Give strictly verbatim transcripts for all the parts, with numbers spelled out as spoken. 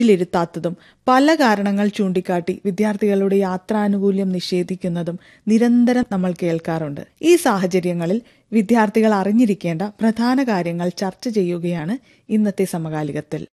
ിലിരുത്താത്തതും പല കാരണങ്ങൾ ചൂണ്ടിക്കാട്ടി വിദ്യാർത്ഥികളുടെ യാത്രാനുകൂല്യം നിഷേധിക്കുന്നതും നിരന്തരം നമ്മൾ കേൾക്കാറുണ്ട്. ഈ സാഹചര്യങ്ങളിൽ വിദ്യാർത്ഥികൾ അറിഞ്ഞിരിക്കേണ്ട പ്രധാന കാര്യങ്ങൾ ചർച്ച ചെയ്യുകയാണ് ഇന്നത്തെ സമകാലികത്തിൽ.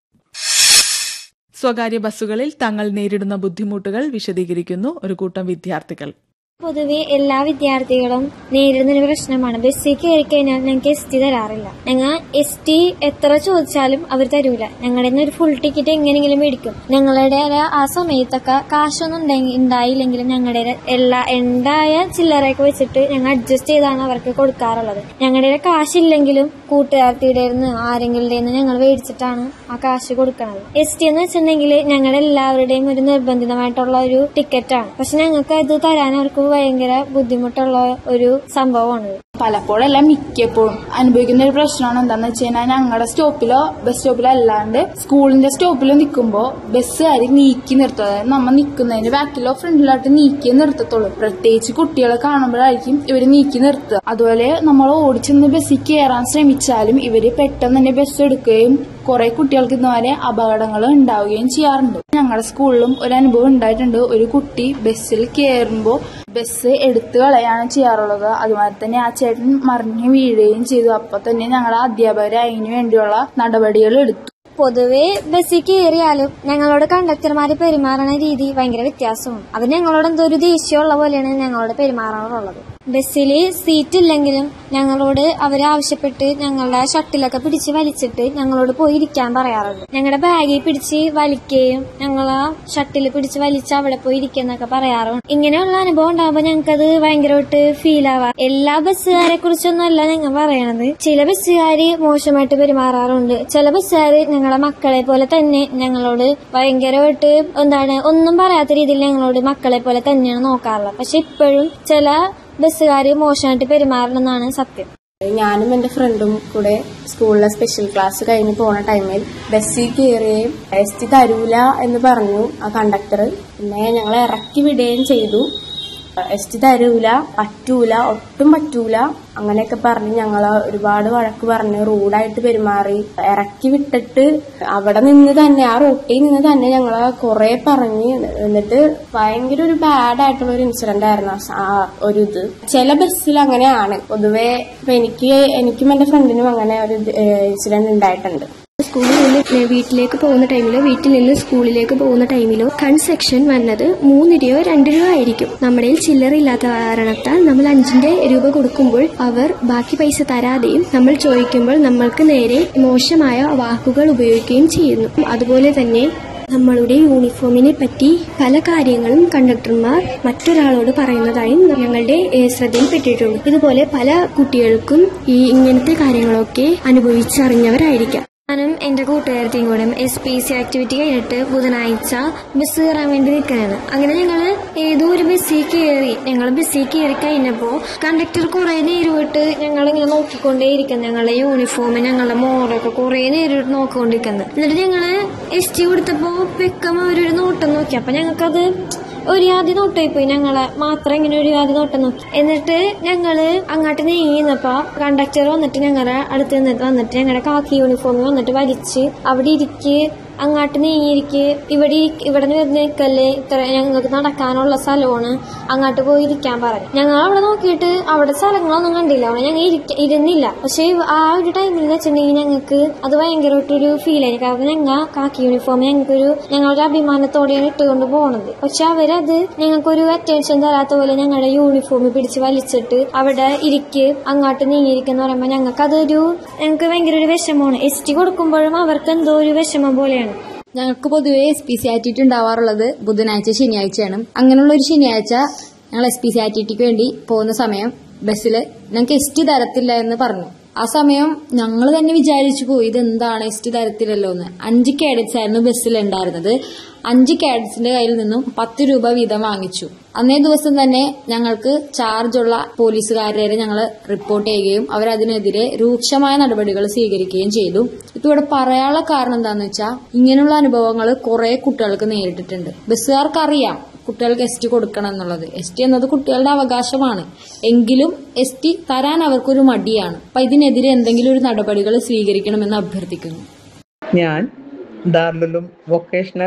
സ്വകാര്യ ബസ്സുകളിൽ തങ്ങൾ നേരിടുന്ന ബുദ്ധിമുട്ടുകൾ വിശദീകരിക്കുന്നു ഒരു കൂട്ടം വിദ്യാർത്ഥികൾ. പൊതുവെ എല്ലാ വിദ്യാർത്ഥികളും നേരിടുന്നൊരു പ്രശ്നമാണ്. ബസ്സിൽ കയറി കഴിഞ്ഞാൽ ഞങ്ങൾക്ക് എസ് ടി തരാറില്ല. ഞങ്ങൾ എസ് ടി എത്ര ചോദിച്ചാലും അവർ തരൂല. ഞങ്ങളുടെ ഒരു ഫുൾ ടിക്കറ്റ് എങ്ങനെയെങ്കിലും മേടിക്കും. ഞങ്ങളുടെ ആ സമയത്തൊക്കെ കാശൊന്നും ഉണ്ടായില്ലെങ്കിലും ഞങ്ങളുടെ എല്ലാ ഉണ്ടായ ചില്ലറയൊക്കെ വെച്ചിട്ട് ഞങ്ങൾ അഡ്ജസ്റ്റ് ചെയ്താണ് അവർക്ക് കൊടുക്കാറുള്ളത്. ഞങ്ങളുടെ കാശില്ലെങ്കിലും കൂട്ടുകാർത്തിയുടെ ആരെങ്കിലും ഞങ്ങൾ മേടിച്ചിട്ടാണ് ആ കാശ് കൊടുക്കുന്നത്. എസ് ടി എന്ന് വെച്ചിട്ടുണ്ടെങ്കിൽ ഞങ്ങളുടെ എല്ലാവരുടെയും ഒരു നിർബന്ധിതമായിട്ടുള്ള ഒരു ടിക്കറ്റാണ്. പക്ഷെ ഞങ്ങൾക്ക് അത് തരാൻ അവർക്ക് ഭയങ്കര ബുദ്ധിമുട്ടുള്ള ഒരു സംഭവമാണ്. പലപ്പോഴെല്ലാം മിക്കപ്പോഴും അനുഭവിക്കുന്ന ഒരു പ്രശ്നമാണ് എന്താന്ന് വെച്ച് കഴിഞ്ഞാൽ ഞങ്ങളുടെ സ്റ്റോപ്പിലോ ബസ് സ്റ്റോപ്പിലോ അല്ലാണ്ട് സ്കൂളിന്റെ സ്റ്റോപ്പിലോ നിൽക്കുമ്പോൾ ബസ്സുകാർ നീക്കി നിർത്തും. അതായത് നമ്മൾ നിൽക്കുന്നതിന് ബാക്കിലോ ഫ്രണ്ടിലോട്ട് നീക്കി നിർത്തത്തുള്ളൂ. പ്രത്യേകിച്ച് കുട്ടികളെ കാണുമ്പോഴായിരിക്കും ഇവര് നീക്കി നിർത്തുക. അതുപോലെ നമ്മൾ ഓടിച്ചെന്ന് ബസ്സിൽ കയറാൻ ശ്രമിച്ചാലും ഇവര് പെട്ടെന്ന് തന്നെ ബസ് എടുക്കുകയും കുറെ കുട്ടികൾക്ക് ഇതുവരെ അപകടങ്ങൾ ഉണ്ടാവുകയും ചെയ്യാറുണ്ട്. ഞങ്ങളുടെ സ്കൂളിലും ഒരു അനുഭവം ഉണ്ടായിട്ടുണ്ട്. ഒരു കുട്ടി ബസ്സിൽ കയറുമ്പോൾ ബസ് എടുത്തു കളയാണ് ചെയ്യാറുള്ളത്. അതുപോലെ തന്നെ ആ ചേട്ടൻ മറിഞ്ഞു വീഴുകയും ചെയ്തു. അപ്പൊ തന്നെ ഞങ്ങളെ അധ്യാപകരെ അതിനു വേണ്ടിയുള്ള നടപടികൾ എടുത്തു. പൊതുവെ ബസ്സിൽ കയറിയാലും ഞങ്ങളോട് കണ്ടക്ടർമാര് പെരുമാറുന്ന രീതി ഭയങ്കര വ്യത്യാസമാണ്. അവർ ഞങ്ങളോട് എന്തോ ഒരു ദേഷ്യമുള്ള പോലെയാണ് ഞങ്ങളോട് പെരുമാറാറുള്ളത്. ബസ്സിൽ സീറ്റ് ഇല്ലെങ്കിലും ഞങ്ങളോട് അവരാവശ്യപ്പെട്ട് ഞങ്ങളുടെ ഷട്ടിലൊക്കെ പിടിച്ച് വലിച്ചിട്ട് ഞങ്ങളോട് പോയി ഇരിക്കാൻ പറയാറുണ്ട്. ഞങ്ങളുടെ ബാഗിൽ പിടിച്ച് വലിക്കുകയും ഞങ്ങൾ ആ ഷട്ടിൽ പിടിച്ച് വലിച്ച് അവിടെ പോയി ഇരിക്കുന്നൊക്കെ പറയാറുണ്ട്. ഇങ്ങനെയുള്ള അനുഭവം ഉണ്ടാകുമ്പോൾ ഞങ്ങൾക്കത് ഭയങ്കരമായിട്ട് ഫീൽ ആവാം. എല്ലാ ബസ്സുകാരെ കുറിച്ചൊന്നുമല്ല ഞങ്ങൾ പറയണത്. ചില ബസ്സുകാര് മോശമായിട്ട് പെരുമാറാറുണ്ട്. ചില ബസ്സുകാര് ഞങ്ങളെ മക്കളെ പോലെ തന്നെ ഞങ്ങളോട് ഭയങ്കരമായിട്ട് എന്താണ് ഒന്നും പറയാത്ത രീതിയിൽ ഞങ്ങളോട് മക്കളെ പോലെ തന്നെയാണ് നോക്കാറുള്ളത്. പക്ഷെ ഇപ്പോഴും ചില ബസ്സുകാര് മോശമായിട്ട് പെരുമാറണമെന്നാണ് സത്യം. ഞാനും എന്റെ ഫ്രണ്ടും കൂടെ സ്കൂളിലെ സ്പെഷ്യൽ ക്ലാസ് കഴിഞ്ഞ് പോണ ടൈമിൽ ബസ്സിൽ കയറുകയും എസ് ടി തരൂല എന്ന് പറഞ്ഞു ആ കണ്ടക്ടർ. പിന്നെ ഞങ്ങളെ ഇറക്കി വിടുകയും ചെയ്തു. എസ് ടി തരൂല, പറ്റൂല, ഒട്ടും പറ്റൂല അങ്ങനെയൊക്കെ പറഞ്ഞ് ഞങ്ങള് ഒരുപാട് വഴക്ക് പറഞ്ഞ് റൂഡായിട്ട് പെരുമാറി. ഇറക്കി വിട്ടിട്ട് അവിടെ നിന്ന് തന്നെ ആ റൂട്ടിൽ നിന്ന് തന്നെ ഞങ്ങള് കുറെ പറഞ്ഞ് എന്നിട്ട് ഭയങ്കര ഒരു ബാഡ് ആയിട്ടുള്ള ഒരു ഇൻസിഡന്റ് ആയിരുന്നു ആ ഒരു ഇത്. ചില ബസ്സിൽ അങ്ങനെയാണ് പൊതുവെ. എനിക്ക് എനിക്കും എന്റെ ഫ്രണ്ടിനും അങ്ങനെ ഒരു ഇൻസിഡന്റ് ഉണ്ടായിട്ടുണ്ട്. സ്കൂളിൽ നിന്ന് വീട്ടിലേക്ക് പോകുന്ന ടൈമിലോ വീട്ടിൽ നിന്ന് സ്കൂളിലേക്ക് പോകുന്ന ടൈമിലോ കൺസെക്ഷൻ വന്നത് മൂന്ന് രൂപയോ രണ്ട് രൂപ ആയിരിക്കും. നമ്മുടെ ചില്ലറ ഇല്ലാത്ത കാരണത്താൽ നമ്മൾ അഞ്ചിന്റെ രൂപ കൊടുക്കുമ്പോൾ അവർ ബാക്കി പൈസ തരാതെയും നമ്മൾ ചോദിക്കുമ്പോൾ നമ്മൾക്ക് നേരെ മോശമായ വാക്കുകൾ ഉപയോഗിക്കുകയും ചെയ്യുന്നു. അതുപോലെ തന്നെ നമ്മളുടെ യൂണിഫോമിനെ പറ്റി പല കാര്യങ്ങളും കണ്ടക്ടർമാർ മറ്റൊരാളോട് പറയുന്നതായും ഞങ്ങളുടെ ശ്രദ്ധയിൽപ്പെട്ടിട്ടുണ്ട്. ഇതുപോലെ പല കുട്ടികൾക്കും ഈ ഇങ്ങനത്തെ കാര്യങ്ങളൊക്കെ അനുഭവിച്ചറിഞ്ഞവരായിരിക്കാം. ഞാനും എന്റെ കൂട്ടുകാരത്തെയും കൂടെ എസ് പി സി ആക്ടിവിറ്റി കഴിഞ്ഞിട്ട് ബുധനാഴ്ച ബസ് കയറാൻ വേണ്ടി നിൽക്കുകയാണ്. അങ്ങനെ ഞങ്ങള് ഏതോ ഒരു ബസ്സിൽ കയറി. ഞങ്ങൾ ബസ്സിൽ കയറി കഴിഞ്ഞപ്പോ കണ്ടക്ടർ കുറെ നേരിട്ട് ഞങ്ങളിങ്ങനെ നോക്കിക്കൊണ്ടേയിരിക്കുന്നു. ഞങ്ങളുടെ യൂണിഫോം ഞങ്ങളുടെ മോറൊക്കെ കുറെ നേരിട്ട് നോക്കിക്കൊണ്ടിരിക്കുന്നത്. എന്നിട്ട് ഞങ്ങള് എസ് ടി കൊടുത്തപ്പോ വെക്കം അവരൊരു നോട്ടം നോക്കി. അപ്പൊ ഞങ്ങൾക്കത് ഒരു ആദ്യ നോട്ടായി പോയി. ഞങ്ങളെ മാത്രം ഇങ്ങനെ ഒരു ആദ്യ നോട്ടം നോക്കി. എന്നിട്ട് ഞങ്ങള് അങ്ങോട്ട് നീങ്ങിന്നപ്പോ കണ്ടക്ടർ വന്നിട്ട് ഞങ്ങളുടെ അടുത്ത് നിന്നിട്ട് വന്നിട്ട് ഞങ്ങളുടെ കാക്കി യൂണിഫോമിൽ വന്നിട്ട് വലിച്ച് അവിടെ ഇരിക്ക്, അങ്ങോട്ട് നീങ്ങിയിരിക്ക്, ഇവിടെ ഇവിടെ നിൽക്കല്ലേ, ഇത്ര ഞങ്ങൾക്ക് നടക്കാനുള്ള സ്ഥലമാണ്, അങ്ങോട്ട് പോയി ഇരിക്കാൻ പറഞ്ഞു. ഞങ്ങൾ അവിടെ നോക്കിയിട്ട് അവിടെ സ്ഥലങ്ങളൊന്നും കണ്ടില്ല. അവിടെ ഞങ്ങൾ ഇരുന്നില്ല. പക്ഷെ ആ ഒരു ടൈമിൽ എന്ന് വെച്ചിട്ടുണ്ടെങ്കിൽ ഞങ്ങൾക്ക് അത് ഭയങ്കരമായിട്ടൊരു ഫീൽ ആയി. കാരണം ഞങ്ങൾ കാക്കി യൂണിഫോം ഞങ്ങൾക്കൊരു ഞങ്ങളുടെ അഭിമാനത്തോടെയാണ് ഇട്ടുകൊണ്ട് പോണത്. പക്ഷെ അവരത് ഞങ്ങൾക്കൊരു അറ്റൻഷൻ തരാത്ത പോലെ ഞങ്ങളുടെ യൂണിഫോം പിടിച്ച് വലിച്ചിട്ട് അവിടെ ഇരിക്ക്, അങ്ങോട്ട് നീങ്ങിയിരിക്കെന്ന് പറയുമ്പോൾ ഞങ്ങൾക്ക് അതൊരു ഞങ്ങൾക്ക് ഭയങ്കര ഒരു വിഷമമാണ്. എസ് ടി കൊടുക്കുമ്പോഴും അവർക്ക് എന്തോ ഒരു വിഷമം പോലെയാണ്. ഞങ്ങൾക്ക് പൊതുവെ എസ് പി സി ആറ്റിറ്റി ഉണ്ടാവാറുള്ളത് ബുധനാഴ്ച ശനിയാഴ്ചയാണ്. അങ്ങനെയുള്ള ഒരു ശനിയാഴ്ച ഞങ്ങൾ എസ് പി സി ആറ്റിറ്റിക്ക് വേണ്ടി പോകുന്ന സമയം ബസ്സിൽ ഞങ്ങൾക്ക് എസ് ടി തരത്തില്ല എന്ന് പറഞ്ഞു. ആ സമയം ഞങ്ങൾ തന്നെ വിചാരിച്ചു പോയി ഇതെന്താണ് എസ് ടി തരത്തില്ലല്ലോ എന്ന്. അഞ്ച് കാഡറ്റ്സ് ആയിരുന്നു ബസ്സിൽ ഉണ്ടായിരുന്നത്. അഞ്ച് കാഡറ്റ്സിന്റെ കയ്യിൽ നിന്നും പത്ത് രൂപ വീതം വാങ്ങിച്ചു. അന്നേ ദിവസം തന്നെ ഞങ്ങൾക്ക് ചാർജുള്ള പോലീസുകാരെ ഞങ്ങൾ റിപ്പോർട്ട് ചെയ്യുകയും അവരതിനെതിരെ രൂക്ഷമായ നടപടികൾ സ്വീകരിക്കുകയും ചെയ്തു. ഇപ്പൊ ഇവിടെ പറയാനുള്ള കാരണം എന്താന്ന് വെച്ചാൽ ഇങ്ങനെയുള്ള അനുഭവങ്ങൾ കുറെ കുട്ടികൾക്ക് നേരിട്ടിട്ടുണ്ട്. ബസ്സുകാർക്കറിയാം കുട്ടികൾക്ക് എസ് ടി കൊടുക്കണം എന്നുള്ളത്. എസ് ടി എന്നത് കുട്ടികളുടെ അവകാശമാണ്. എങ്കിലും എസ് ടി തരാൻ അവർക്കൊരു മടിയാണ്. അപ്പൊ ഇതിനെതിരെ എന്തെങ്കിലും ഒരു നടപടികൾ സ്വീകരിക്കണമെന്ന് അഭ്യർത്ഥിക്കുന്നു. ഞാൻ ദാർലുലും വൊക്കേഷണൽ